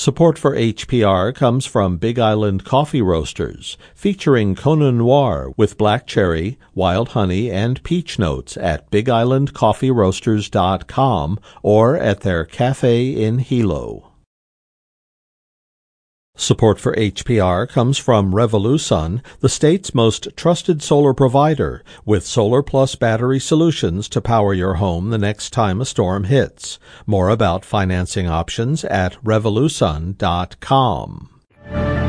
Support for HPR comes from Big Island Coffee Roasters, featuring Kona Noir with black cherry, wild honey, and peach notes at bigislandcoffeeroasters.com or at their cafe in Hilo. Support for HPR comes from Revolusun, the state's most trusted solar provider, with Solar Plus battery solutions to power your home the next time a storm hits. More about financing options at revolusun.com.